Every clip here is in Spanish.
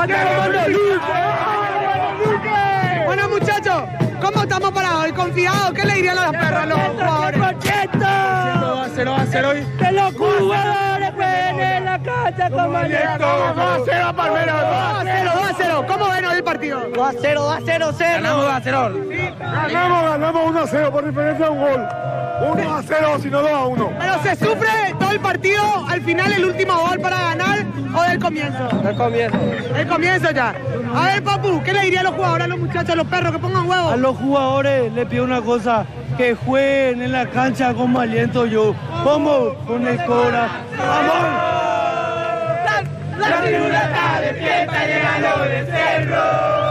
Bueno, muchachos, ¿cómo estamos para hoy? ¿Confiados? ¿Qué le dirían a los perros, a los jugadores? 0-0 hoy. Que los jugadores jueguen en la cancha como ayer. 2-0 a Palmeiras. 2-0. ¿Cómo ven hoy el partido? 2-0. Ganamos 2-0. Ganamos 1-0 por diferencia de un gol. 1-0, si no 2-1. ¿Pero se sufre todo el partido al final, el último gol para ganar o del comienzo? El comienzo ya. A ver, Papu, ¿qué le diría a los jugadores, a los muchachos, a los perros que pongan huevos? A los jugadores les pido una cosa, que jueguen en la cancha como aliento yo. Vamos con el corazón. ¡Vamos! La tribuna está de fiesta, llegan los del cerro.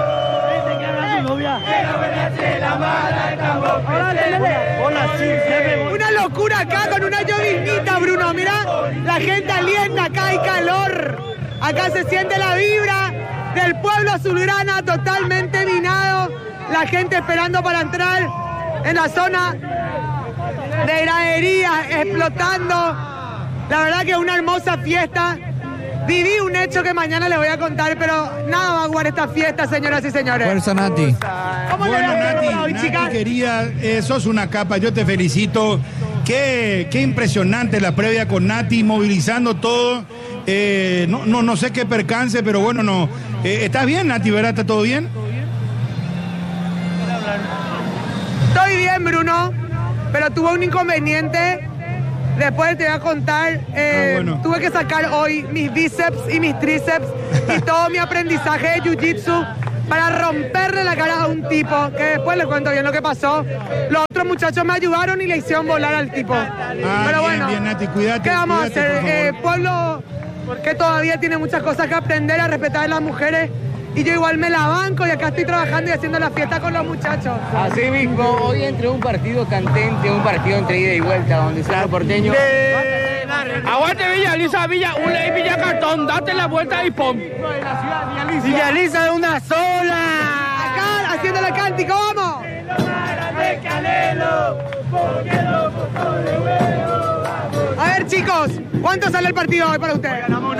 Una locura acá con una lloviznita, Bruno. Mirá, la gente alienta, acá hay calor. Acá se siente la vibra del pueblo azulgrana totalmente minado. La gente esperando para entrar en la zona de gradería, explotando. La verdad que es una hermosa fiesta. Viví un hecho que mañana les voy a contar, pero nada va a aguar esta fiesta, señoras y señores. Fuerza, Nati. ¿Cómo le Bueno, va Nati, hoy, chicas? querida, sos una capa, yo te felicito. Qué impresionante la previa con Nati, movilizando todo. No sé qué percance, pero bueno, no. ¿Estás bien, Nati, verdad? ¿Está todo bien? Estoy bien, Bruno, pero tuve un inconveniente. Después te voy a contar. Bueno. Tuve que sacar hoy mis bíceps y mis tríceps y todo mi aprendizaje de jiu-jitsu para romperle la cara a un tipo, que después les cuento bien lo que pasó. Los otros muchachos me ayudaron y le hicieron volar al tipo. Pero bueno, bien, Nati, cuídate. ¿qué vamos a cuídate, hacer? por favor. Pueblo que todavía tiene muchas cosas que aprender a respetar a las mujeres. Y yo igual me la banco y acá estoy trabajando y haciendo la fiesta con los muchachos. Así mismo, hoy entre un partido cantente, un partido entre ida y vuelta, donde Cerro Porteño... Aguante Villa Cartón, date la vuelta y pum. Villaliza de una sola. Acá, haciendo el cántico, ¡vamos! A ver, chicos, ¿cuánto sale el partido hoy para ustedes? Ganamos.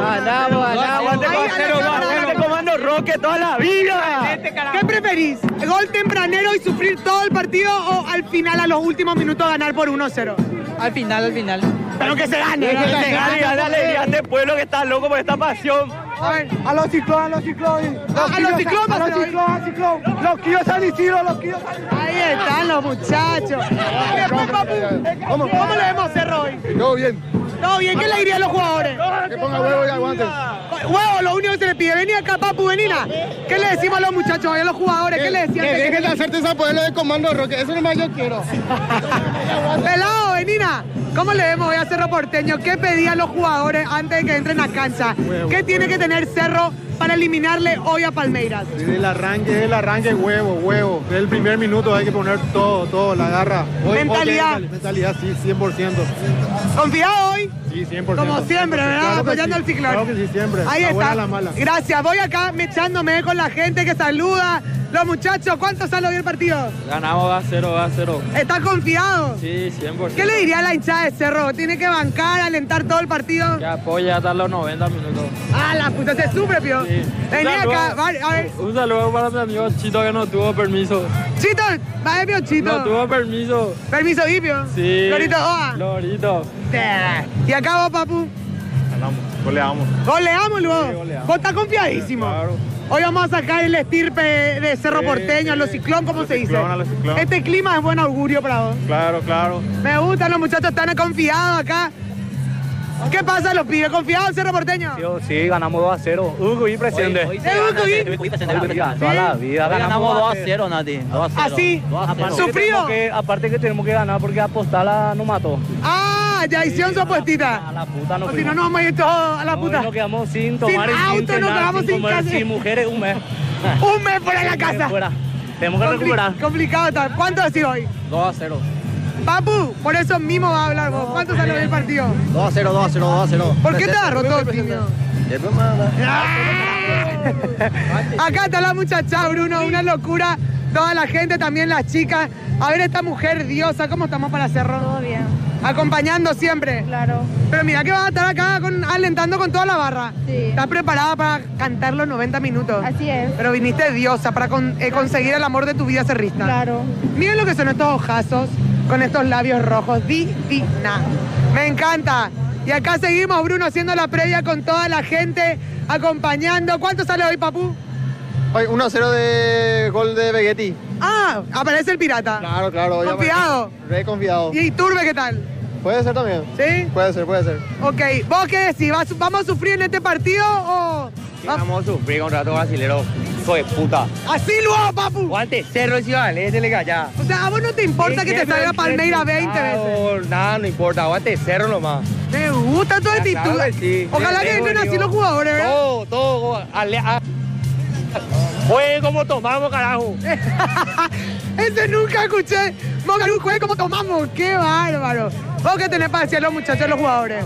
Aguante Comando Roque toda la vida. ¿Qué preferís? ¿Gol tempranero y sufrir todo el partido o al final, a los últimos minutos, ganar por 1-0? Al final. Pero que se gane. Que se gane y gane alegría a este pueblo que está loco por esta pasión. A ver, A los ciclones. a los ciclón. Los Quillos San Isidro, Ahí están los muchachos. Después, Papu, ¿cómo le vemos a Cerro hoy? Todo bien. ¿Todo bien? ¿Qué le diría a los jugadores? Que ponga huevo y aguante. Huevo, lo único que se le pide. Vení acá, Papu, venina. ¿Qué le decimos a los muchachos hoy, a los jugadores? ¿Qué le decían? Que dejen de hacerte esa pueblo de Comando Roque. Eso nomás yo quiero. Pelado, venina. ¿Cómo le vemos hoy a Cerro Porteño? ¿Qué pedían los jugadores antes de que entren a cancha? ¿Qué tiene que tener Cerro para eliminarle hoy a Palmeiras? Desde el arranque, huevo. Desde el primer minuto hay que poner todo, la garra. Mentalidad. Mentalidad, sí, 100%. ¿Confiado hoy? Sí, 100%. Como siempre, ¿verdad? Claro que Apoyando sí. al ciclón. Claro que sí, siempre. Ahí la está. buena, la mala. Gracias. Voy acá echándome con la gente que saluda. Los muchachos, ¿cuánto sale hoy el partido? Ganamos 2-0. ¿Está confiado? Sí, 100%. ¿Qué le diría a la hinchada de Cerro? ¿Tiene que bancar, alentar todo el partido? Que apoya hasta los 90 minutos. Ah, la puta, se sufre, pío. Sí. Vení acá, a ver. Un saludo para mi amigo Chito que no tuvo permiso. Chito, va de pío, Chito. No tuvo permiso. Permiso, Vipio. Sí. Lorito, oa. Lorito. Y acá vos, Papu. Goleamos. Goleamos luego. Sí, goleamos. Vos estás confiadísimo. Claro. Hoy vamos a sacar el estirpe de Cerro Porteño, los ciclón, ¿cómo se dice? a los ciclón. Este clima es buen augurio para vos. Claro. Me gustan, los muchachos están confiados acá. ¿Qué pasa, los pibes? ¿Confiados en Cerro Porteño? Sí, ganamos 2-0. Hugo y presente. Toda la vida ganamos 2-0, Nati. 2-0. ¿Así? ¿Sufrido? Aparte que tenemos que ganar porque apostar no mató. Ah, ya hicieron su apuestita. A la puta no O si no, nos vamos a ir todos a la puta. Nos quedamos sin tomar Sin y auto, sin nos cenar, quedamos sin comer, casa. sin mujeres, un mes. Un mes fuera de la casa. Fuera. Tenemos que recuperar. Complicado está. ¿Cuánto decís hoy? 2-0. Papu, por eso mismo va a hablar vos. ¿Cuánto sale hoy el partido? 2-0. ¿Por qué te agarró todo tímido? Acá está la muchacha, Bruno, una locura. Toda la gente, también las chicas. A ver esta mujer diosa, ¿cómo estamos para Cerro? Todo bien. acompañando siempre. Claro. Pero mira que vas a estar acá alentando con toda la barra. Sí. ¿Estás preparada para cantar los 90 minutos? Así es. Pero viniste diosa para conseguir el amor de tu vida cerrista. Claro. Miren lo que son estos ojazos con estos labios rojos. Divina. Me encanta. Y acá seguimos, Bruno, haciendo la previa con toda la gente, acompañando. ¿Cuánto sale hoy, papu? Hoy 1-0 de gol de Vegetti. Ah, aparece el pirata. Claro. Confiado. Re confiado. ¿Y Iturbe qué tal? Puede ser también. ¿Sí? Puede ser. Ok, ¿vos qué decís? ¿Vamos a sufrir en este partido o...? Vamos a sufrir con un rato brasilero. Hijo de puta. ¡Así luego, papu! Guante cerro y vale, le calla. O sea, ¿a vos no te importa que te salga Palmeiras 20 veces? Nada, no importa, aguante cerro nomás. Me gusta tu actitud. Claro que sí. Ojalá que entren así los jugadores, ¿verdad? Todo. Juegue como tomamos, carajo. Ese nunca escuché. Mogaru, juegue como tomamos. ¡Qué bárbaro! ¿Vos qué tenés para decir a los muchachos, los jugadores?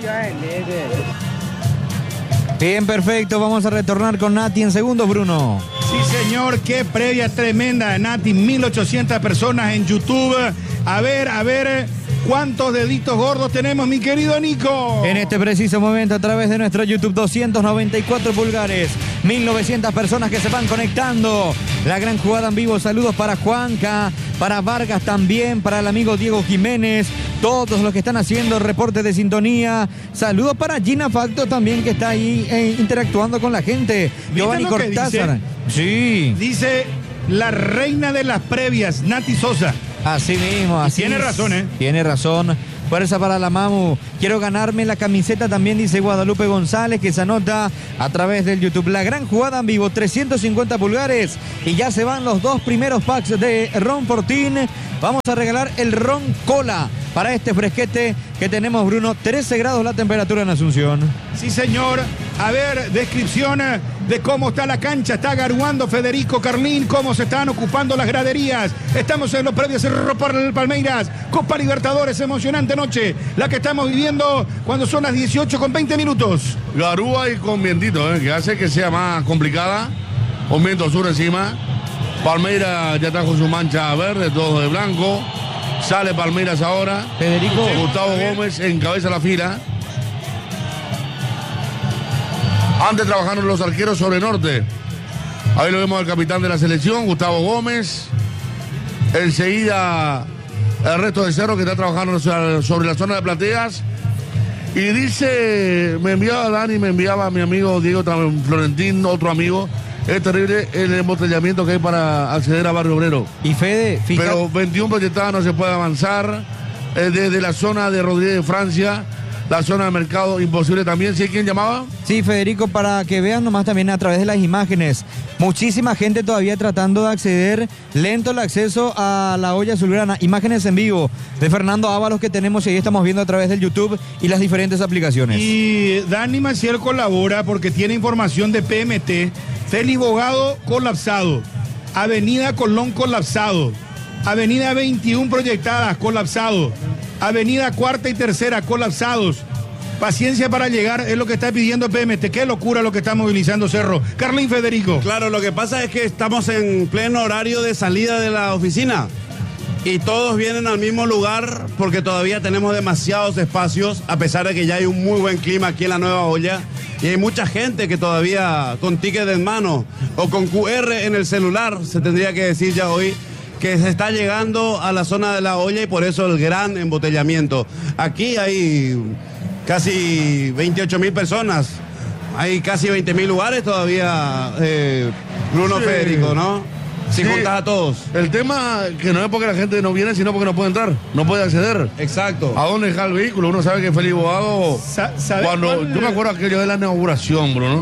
Bien, perfecto. Vamos a retornar con Nati en segundos, Bruno. Sí, señor, qué previa tremenda de Nati. 1.800 personas en YouTube. A ver, ¿cuántos deditos gordos tenemos, mi querido Nico? En este preciso momento, a través de nuestro YouTube, 294 pulgares. 1.900 personas que se van conectando. La gran jugada en vivo. Saludos para Juanca, para Vargas también, para el amigo Diego Jiménez. Todos los que están haciendo reportes de sintonía. Saludos para Gina Facto también, que está ahí interactuando con la gente. Giovanni Cortázar. Sí. Dice la reina de las previas, Nati Sosa. Así mismo, así. Tiene razón, ¿eh? Tiene razón. Fuerza para la Mamu. Quiero ganarme la camiseta también, dice Guadalupe González, que se anota a través del YouTube. La gran jugada en vivo, 350 pulgares. Y ya se van los 2 primeros packs de Ron Fortín. Vamos a regalar el Ron Cola para este fresquete que tenemos, Bruno. 13 grados la temperatura en Asunción. Sí, señor. A ver, descripción de cómo está la cancha. Está garuando Federico Carlín, cómo se están ocupando las graderías. Estamos en los previos Cerro Palmeiras. Copa Libertadores, emocionante noche. La que estamos viviendo cuando son las 18:20. Garúa y con vientito, que hace que sea más complicada. Un viento sur encima. Palmeiras ya trajo su mancha verde, todo de blanco. Sale Palmeiras ahora. Federico. Gustavo Gómez encabeza la fila. Antes trabajaron los arqueros sobre norte. Ahí lo vemos al capitán de la selección, Gustavo Gómez. Enseguida el resto de cerro que está trabajando sobre la zona de plateas. Y dice, me enviaba Dani, me enviaba mi amigo Diego Florentín, otro amigo. Es terrible el embotellamiento que hay para acceder a Barrio Obrero. Y Fede, fíjate. Pero 21 proyectadas no se puede avanzar. Desde la zona de Rodríguez de Francia, la zona de mercado imposible también. ¿Sí? ¿Quién llamaba? Sí, Federico, para que vean nomás también a través de las imágenes. Muchísima gente todavía tratando de acceder. Lento el acceso a la olla azulgrana. Imágenes en vivo de Fernando Ábalos que tenemos y ahí estamos viendo a través del YouTube y las diferentes aplicaciones. Y Dani Maciel colabora porque tiene información de PMT. Félix Bogado colapsado. Avenida Colón colapsado. Avenida 21 proyectadas colapsado. Avenida Cuarta y Tercera colapsados. Paciencia para llegar es lo que está pidiendo PMT. Qué locura lo que está movilizando Cerro. Carlín Federico. Claro, lo que pasa es que estamos en pleno horario de salida de la oficina y todos vienen al mismo lugar porque todavía tenemos demasiados espacios, a pesar de que ya hay un muy buen clima aquí en la Nueva Olla y hay mucha gente que todavía con ticket en mano o con QR en el celular, se tendría que decir ya hoy, que se está llegando a la zona de la olla y por eso el gran embotellamiento. Aquí hay casi 28.000 personas, hay casi 20.000 lugares todavía, Bruno, sí. Federico, ¿no? Si sí. Juntas a todos. El tema que no es porque la gente no viene, sino porque no puede entrar, no puede acceder. Exacto. ¿A dónde dejar el vehículo? Uno sabe que Félix Bogado, yo me acuerdo aquello de la inauguración, Bruno,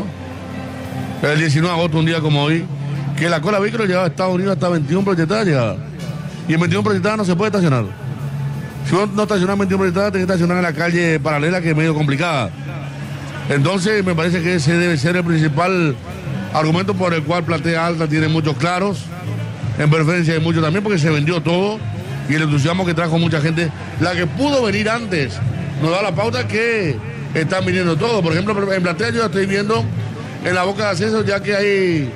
el 19 de agosto, un día como hoy, que la cola de vehículos llegaba a Estados Unidos hasta 21 proyectadas llegaba. Y en 21 proyectadas no se puede estacionar. Si vos no estacionás en 21 proyectadas, tenés que estacionar en la calle paralela, que es medio complicada. Entonces, me parece que ese debe ser el principal argumento por el cual Platea Alta tiene muchos claros, en preferencia de muchos también, porque se vendió todo y el entusiasmo que trajo mucha gente. La que pudo venir antes nos da la pauta que están viniendo todos. Por ejemplo, en Platea yo estoy viendo en la boca de acceso ya que hay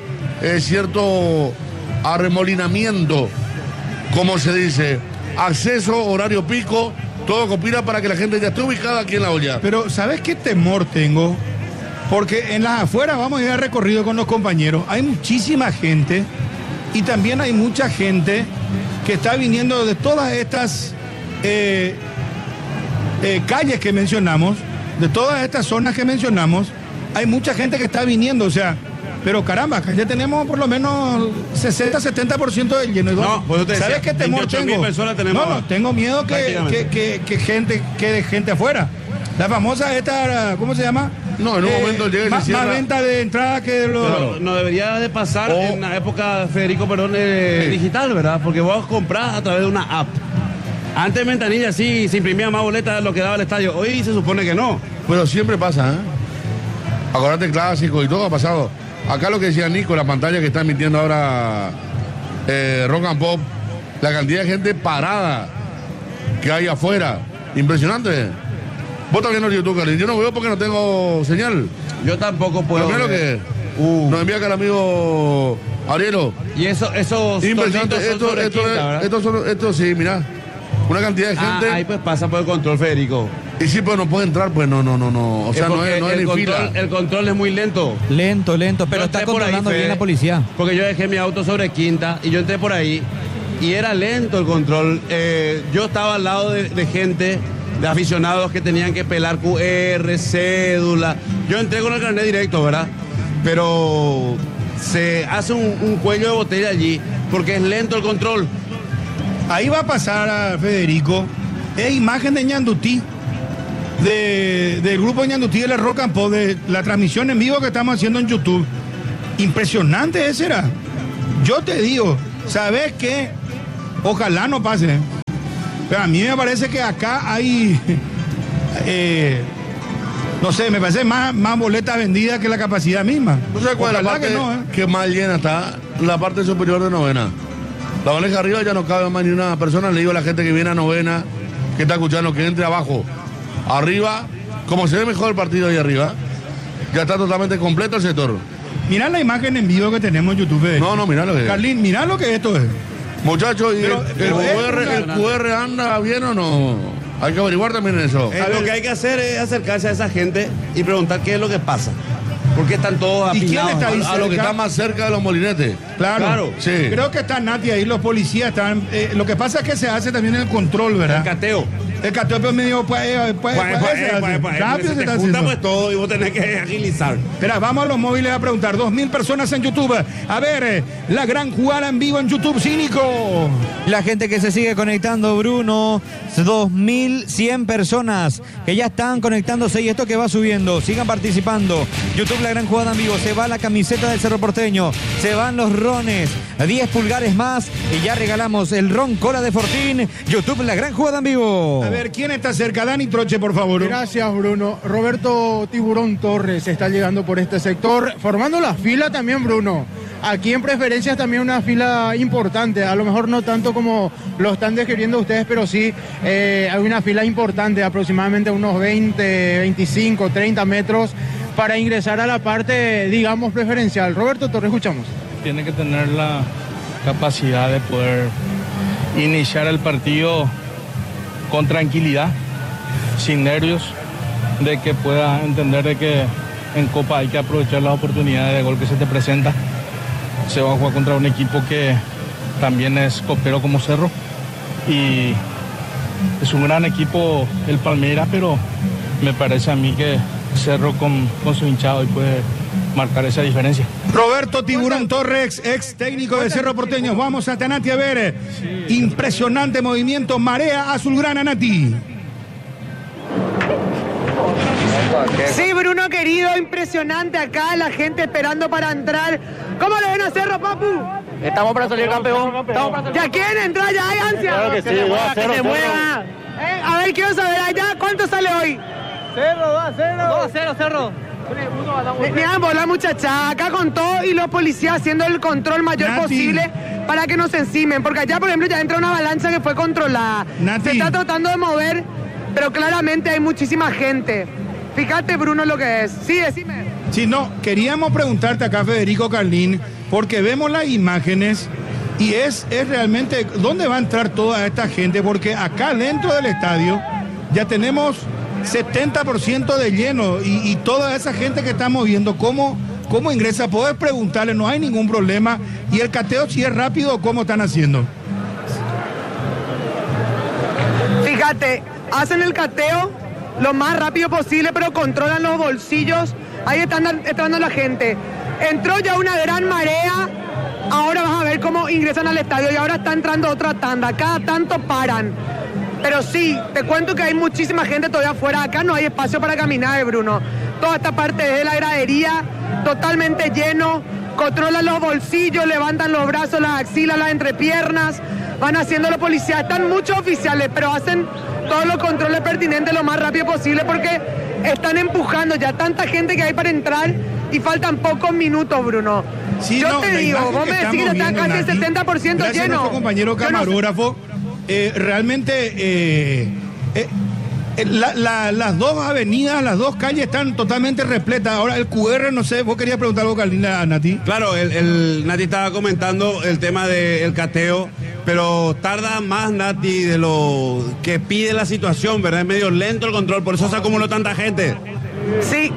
cierto arremolinamiento, como se dice, acceso, horario pico, todo conspira para que la gente ya esté ubicada aquí en la olla. Pero ¿sabes qué temor tengo? Porque en las afueras vamos a ir a recorrido con los compañeros. Hay muchísima gente y también hay mucha gente que está viniendo de todas estas calles que mencionamos, de todas estas zonas que mencionamos. Hay mucha gente que está viniendo, o sea, pero caramba, acá ya tenemos por lo menos 60-70% del lleno. No, pues te ¿sabes qué temor tengo? No, tengo miedo que quede gente afuera. La famosa esta, ¿cómo se llama? No, en un momento llega y se cierra. Más venta de entrada que de los... Pero no debería de pasar en la época, Federico, digital, ¿verdad? Porque vos comprás a través de una app. Antes en Ventanilla sí se imprimía más boletas de lo que daba el estadio. Hoy se supone que no. Pero siempre pasa, ¿eh? Acordate el clásico y todo ha pasado. Acá lo que decía Nico, la pantalla que está emitiendo ahora Rock and Pop, la cantidad de gente parada que hay afuera. Impresionante. Vos también no YouTube, Carlín. Yo no veo porque no tengo señal. Yo tampoco puedo. Pero mira lo que nos envía acá el amigo Arielo. Y esos impresionante. Esto sí, mira. Una cantidad de gente. Ahí pues pasa por el control, Federico. Y sí, pues no puede entrar, pues no. O sea, no es ni fila. El control es muy lento. Lento, pero está controlando bien la policía. Porque yo dejé mi auto sobre Quinta y yo entré por ahí y era lento el control. Yo estaba al lado de gente, de aficionados que tenían que pelar QR, cédula. Yo entré con el carnet directo, ¿verdad? Pero se hace un cuello de botella allí porque es lento el control. Ahí va a pasar a Federico. Es imagen de Ñandutí, del grupo Ñandutí de la Rock and Pop, de la transmisión en vivo que estamos haciendo en YouTube. Impresionante ese era. Yo te digo, ¿sabes qué? Ojalá no pase. Pero a mí me parece que acá hay, no sé, me parece más boletas vendidas que la capacidad misma. ¿No sabes cuál es la parte que más llena está? La parte superior de novena. La bandeja arriba ya no cabe más ni una persona. Le digo a la gente que viene a novena, que está escuchando, que entre abajo. Arriba, como se ve mejor el partido ahí arriba, ya está totalmente completo el sector. Mirá la imagen en vivo que tenemos en YouTube. No, mirá lo que es. Carlín, mirá lo que esto es. Muchachos, ¿y el QR anda bien o no? Hay que averiguar también eso. Lo que hay que hacer es acercarse a esa gente y preguntar qué es lo que pasa. ¿Por qué están todos apinados? ¿Y quién está ahí a lo que está más cerca de los molinetes? Claro. Sí. Creo que está Nati ahí, los policías están... lo que pasa es que se hace también el control, ¿verdad? El cateo. El cateo pues medio rápido se está haciendo. Pues todo y vos tenés que agilizar. Espera, vamos a los móviles a preguntar. 2.000 personas en YouTube. A ver, la gran jugada en vivo en YouTube, Cínico. La gente que se sigue conectando, Bruno. 2.100 personas que ya están conectándose y esto que va subiendo. Sigan participando. YouTube, la gran jugada en vivo. Se va la camiseta del Cerro Porteño. Se van los rones. 10 pulgares más y ya regalamos el ron cola de Fortín. YouTube, la gran jugada en vivo. A ver, ¿quién está cerca? Dani Troche, por favor. Gracias, Bruno. Roberto Tiburón Torres está llegando por este sector, formando la fila también, Bruno. Aquí en Preferencias también una fila importante, a lo mejor no tanto como lo están describiendo ustedes, pero sí hay una fila importante, aproximadamente unos 20, 25, 30 metros para ingresar a la parte, digamos, preferencial. Roberto Torres, escuchamos. Tiene que tener la capacidad de poder iniciar el partido con tranquilidad, sin nervios, de que pueda entender de que en Copa hay que aprovechar las oportunidades de gol que se te presenta. Se va a jugar contra un equipo que también es copero como Cerro y es un gran equipo el Palmeiras, pero me parece a mí que Cerro con su hinchado y puede marcar esa diferencia. Roberto Tiburón Torres, ex técnico de Cerro Porteño. Vamos a Tanati a ver. Impresionante movimiento, marea azulgrana, Nati. Sí, Bruno querido, impresionante acá, la gente esperando para entrar. ¿Cómo le ven a Cerro, papu? Estamos para salir campeón. ¿Ya quieren entrar? ¿Ya hay ansia? Claro que sí, que se mueva. A ver, quiero saber allá, ¿cuánto sale hoy? 2-0 Cerro. Miren, la muchacha, acá con todo y los policías haciendo el control mayor posible para que no se encimen, porque allá, por ejemplo, ya entra una avalancha que fue controlada. Se está tratando de mover, pero claramente hay muchísima gente. Fíjate, Bruno, lo que es. Sí, decime. Sí, no, queríamos preguntarte acá, Federico Carlín, porque vemos las imágenes y es realmente, ¿dónde va a entrar toda esta gente? Porque acá dentro del estadio ya tenemos 70% de lleno y toda esa gente que estamos viendo, ¿cómo ingresa? Podés preguntarle, no hay ningún problema. Y el cateo, si es rápido, ¿cómo están haciendo? Fíjate, hacen el cateo lo más rápido posible, pero controlan los bolsillos. Ahí está entrando la gente. Entró ya una gran marea. Ahora vas a ver cómo ingresan al estadio y ahora está entrando otra tanda. Cada tanto paran. Pero sí, te cuento que hay muchísima gente todavía afuera. Acá no hay espacio para caminar, Bruno. Toda esta parte de la gradería totalmente lleno. Controlan los bolsillos, levantan los brazos, las axilas, las entrepiernas. Van haciendo los policías. Están muchos oficiales, pero hacen todos los controles pertinentes lo más rápido posible porque están empujando ya tanta gente que hay para entrar y faltan pocos minutos, Bruno. Sí, yo te digo, vos me decís que está casi el 70% lleno. Gracias a nuestro compañero camarógrafo. Realmente las dos avenidas, las dos calles están totalmente repletas. Ahora el QR, no sé, vos querías preguntar algo, Carlina, a Nati. Claro, el Nati estaba comentando el tema del cateo, pero tarda más, Nati, de lo que pide la situación, ¿verdad? Es medio lento el control, por eso se acumuló tanta gente. Sí.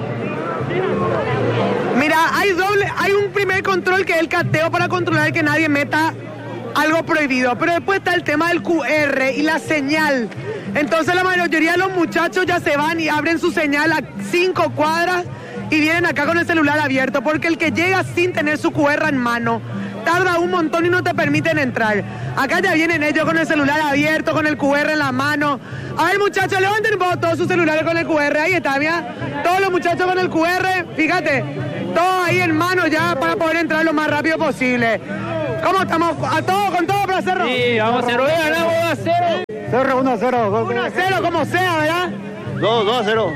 Mira, hay un primer control que es el cateo para controlar que nadie meta algo prohibido, pero después está el tema del QR y la señal. Entonces la mayoría de los muchachos ya se van y abren su señal a 5 cuadras y vienen acá con el celular abierto, porque el que llega sin tener su QR en mano tarda un montón y no te permiten entrar. Acá ya vienen ellos con el celular abierto, con el QR en la mano. A ver, muchachos, levanten todos sus celulares con el QR. Ahí está, mira. Todos los muchachos con el QR, fíjate, todos ahí en mano ya para poder entrar lo más rápido posible. ¿Cómo estamos? ¿A todo, con todo para Cerro? Sí, vamos a Cerro, ganamos 2-0. Cerro 1-0. 1-0 como sea, ¿verdad? 2-0.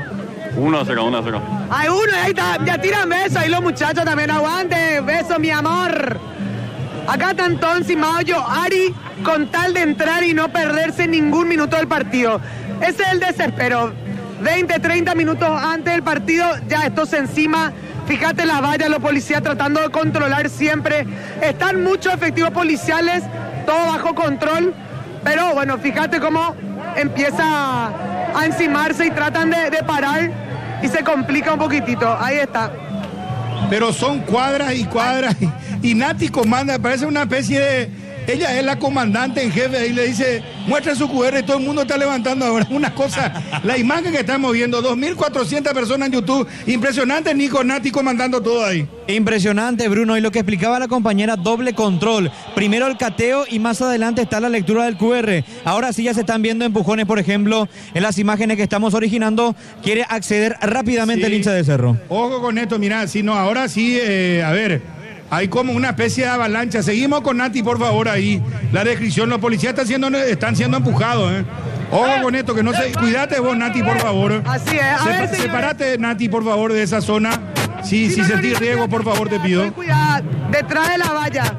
1-0. Hay uno, ahí está, ya tiran besos, ahí los muchachos también, aguante, beso mi amor. Acá están todos encimados, Ari, con tal de entrar y no perderse ningún minuto del partido. Ese es el desespero. 20, 30 minutos antes del partido, ya estos encima. Fíjate la valla, los policías tratando de controlar siempre. Están muchos efectivos policiales, todo bajo control. Pero bueno, fíjate cómo empieza a encimarse y tratan de parar y se complica un poquitito. Ahí está. Pero son cuadras y cuadras y Nati comanda, parece una especie de... Ella es la comandante en jefe y le dice, muestra su QR y todo el mundo está levantando ahora. Una cosa, la imagen que estamos viendo, 2.400 personas en YouTube. Impresionante, Nico, Nati comandando todo ahí. Impresionante, Bruno. Y lo que explicaba la compañera, doble control. Primero el cateo y más adelante está la lectura del QR. Ahora sí ya se están viendo empujones, por ejemplo, en las imágenes que estamos originando. Quiere acceder rápidamente el hincha de Cerro. Ojo con esto, mirá, si no, ahora sí, a ver... Hay como una especie de avalancha. Seguimos con Nati, por favor, ahí. La descripción, los policías están siendo empujados, Ojo con esto, que no se... Cuídate vos, Nati, por favor. Así es. Sepárate, Nati, por favor, de esa zona. Si sentís riesgo, por favor, te pido. Cuidado, detrás de la valla.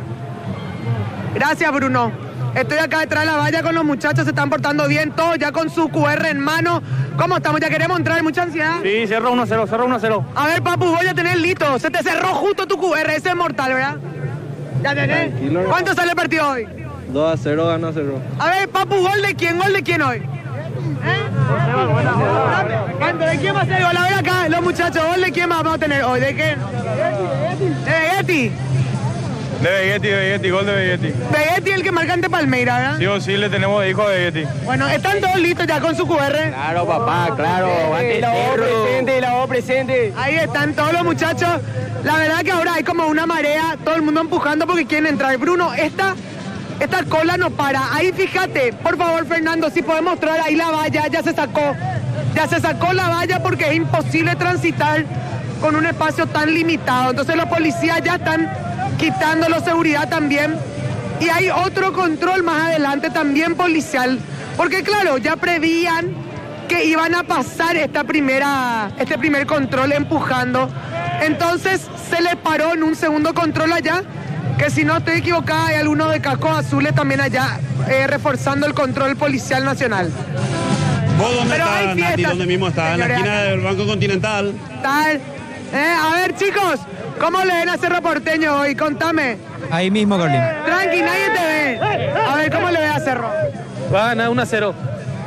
Gracias, Bruno. Estoy acá detrás de la valla con los muchachos, se están portando bien, todos ya con su QR en mano. ¿Cómo estamos? ¿Ya queremos entrar? ¿Hay mucha ansiedad? Sí, Cerro 1-0. A ver, papu, voy a tener listo. Se te cerró justo tu QR, ese es mortal, ¿verdad? ¿Ya tenés? Tranquilo. ¿Cuánto sale el partido hoy? 2-0, gana Cerro. A ver, papu, ¿gol de quién hoy? ¿Cuánto? ¿De quién va a ser el gol? A ver acá, los muchachos, ¿gol de quién vamos a tener hoy? ¿De quién? ¿De Vegetti? De Vegetti, gol de Vegetti. Vegetti el que marca ante Palmeira, ¿verdad? Sí o sí le tenemos de hijo a Vegetti. Bueno, ¿están todos listos ya con su QR? Claro, papá, claro. La voz presente. Ahí están todos los muchachos. La verdad que ahora hay como una marea, todo el mundo empujando porque quieren entrar. Bruno, esta cola no para. Ahí fíjate, por favor, Fernando, si podemos mostrar ahí la valla, ya se sacó la valla porque es imposible transitar con un espacio tan limitado. Entonces los policías ya están quitándolo seguridad también. Y hay otro control más adelante también policial. Porque claro, ya prevían que iban a pasar este primer control empujando. Entonces se les paró en un segundo control allá, que si no estoy equivocada hay algunos de cascos azules también allá reforzando el control policial nacional. ¿Vos dónde estás, Nati? ¿Dónde mismo estás? En la esquina del Banco Continental. Tal. A ver, chicos, ¿cómo le ven a Cerro Porteño hoy? Contame. Ahí mismo, Carlín. Tranqui, nadie te ve. A ver, ¿cómo le ve a Cerro? Va a ganar 1-0.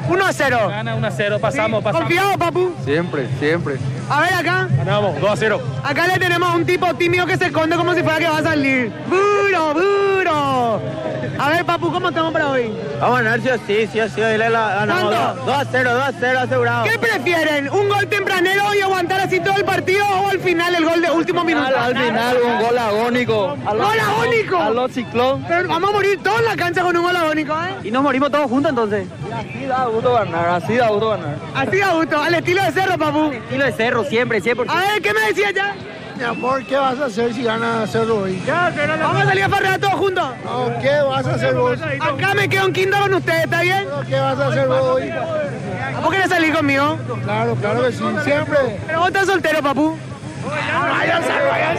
1-0. Gana 1-0, pasamos. ¿Confiado, papu? Siempre, siempre. A ver acá. Ganamos, 2-0. Acá le tenemos a un tipo tímido que se esconde como si fuera que va a salir. ¡Duro! A ver, papu, ¿cómo estamos para hoy? Vamos a ganar sí o sí. Ganamos. ¿Cuánto? 2-0 asegurado. ¿Qué prefieren? ¿Un gol tempranero y aguantar así todo el partido o al final el gol de último minuto? Al final un gol agónico. ¿Gol agónico? A los Ciclón. Pero vamos a morir todos en la cancha con un gol agónico, ¿eh? Y nos morimos todos juntos entonces. Así da gusto ganar. Así da gusto, al estilo de Cerro, papu. Estilo de Cerro, siempre. A ver, ¿qué me decías ya? Mi amor, ¿qué vas a hacer si gana Cerro hoy? Vamos a salir a farrear todos juntos. No, ¿qué vas a hacer vos? Acá me quedo en quinto con ustedes, ¿está bien? ¿Qué vas a hacer vos hoy? ¿Vos querés salir conmigo? Claro que sí, siempre. Pero vos estás soltero, papu. Váyanse.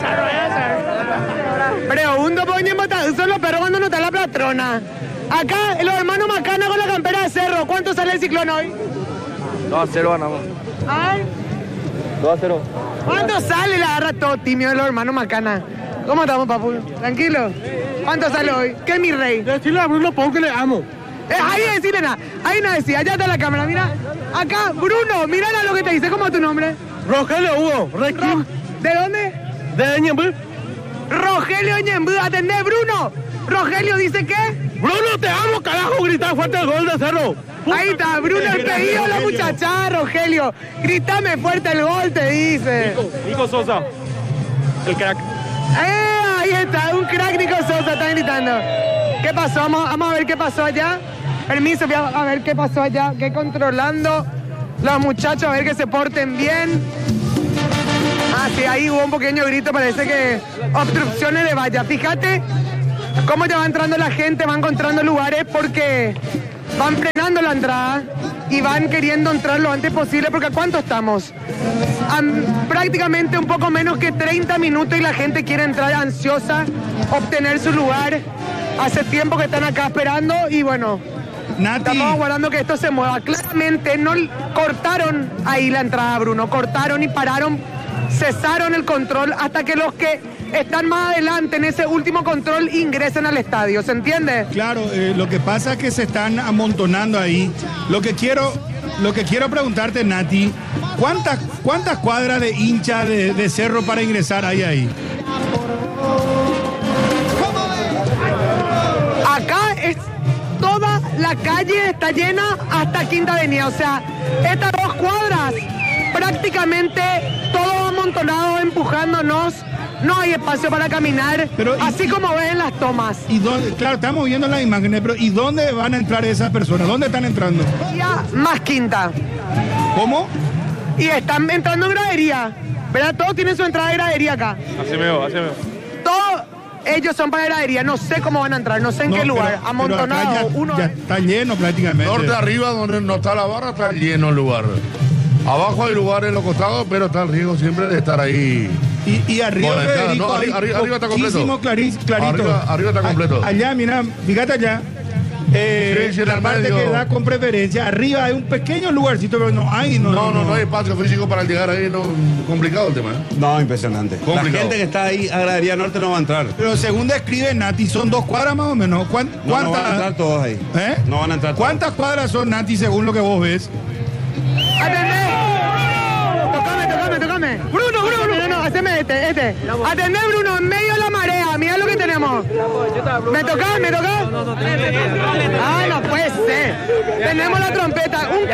Pregunto, son los perros cuando no está la patrona. Acá, los hermanos Macana con la campera de Cerro. ¿Cuánto sale el Ciclón hoy? 2-0 ganamos. ¿Ay? 2-0. ¿Cuánto sale? La agarra todo tímido de los hermanos Macana. ¿Cómo estamos, papu? ¿Tranquilo? ¿Cuánto sale hoy? ¿Qué es mi rey? Decirle a Bruno Pau que le amo. Ahí decirle nada. Ahí no decía. Allá está la cámara. Mira. Acá, Bruno. Mira lo que te dice. ¿Cómo es tu nombre? Rogelio Hugo. ¿De dónde? De Ñembú. Rogelio Ñembú. ¿Atendés, Bruno? Rogelio dice ¿qué? Bruno, te amo, carajo. Gritar fuerte el gol de Cerro. Ahí está, Bruno, el pedido de la muchacha, Rogelio. Grítame fuerte el gol, te dice. Nico Sosa, el crack. Ahí está, un crack Nico Sosa, está gritando. ¿Qué pasó? Vamos a ver qué pasó allá. Permiso, voy a ver qué pasó allá. Que controlando los muchachos, a ver que se porten bien. Sí, ahí hubo un pequeño grito, parece que obstrucciones de valla. Fíjate cómo ya va entrando la gente, va encontrando lugares porque van frenando la entrada y van queriendo entrar lo antes posible, porque ¿a cuánto estamos? Prácticamente un poco menos que 30 minutos y la gente quiere entrar ansiosa, obtener su lugar. Hace tiempo que están acá esperando y bueno, Nati, estamos aguardando que esto se mueva. Claramente no cortaron ahí la entrada, Bruno, cortaron y pararon, cesaron el control hasta que los que están más adelante en ese último control ingresen al estadio, ¿se entiende? Claro, lo que pasa es que se están amontonando ahí. Lo que quiero preguntarte, Nati, ¿cuántas cuadras de hinchas de Cerro para ingresar hay ahí? Acá es toda la calle está llena hasta Quinta Avenida, o sea, estas 2 cuadras prácticamente todos amontonados empujándonos. No hay espacio para caminar, pero así como ven en las tomas. ¿Y dónde? Claro, estamos viendo las imágenes, pero ¿y dónde van a entrar esas personas? ¿Dónde están entrando? Ya más quinta. ¿Cómo? Y están entrando en gradería. ¿Verdad? Todos tienen su entrada de gradería acá. Así me veo. Todos ellos son para gradería. No sé cómo van a entrar, no sé en qué lugar. Amontonado. Ya está lleno prácticamente. Norte arriba, donde no está la barra, está lleno el lugar. Abajo hay lugares en los costados, pero está el riesgo siempre de estar ahí. Y arriba, Federico, arriba está completo. Clarito. Arriba está completo. Allá, mira, fíjate allá. La parte que da con preferencia. Arriba hay un pequeño lugarcito, pero no hay. No hay espacio físico para llegar ahí. No, complicado el tema. No, impresionante. Complicado. La gente que está ahí a Gradería Norte no va a entrar. Pero según describe Nati, son 2 cuadras más o menos. ¿Cuántas? No van a entrar todos ahí. No van a entrar todos. ¿Cuántas cuadras son, Nati, según lo que vos ves? Tocame. Bruno. No, haceme este. Atendé, Bruno, en medio de la marea. Mira lo que tenemos. ¿Me tocás? No puede ser. Tenemos la trompeta. Un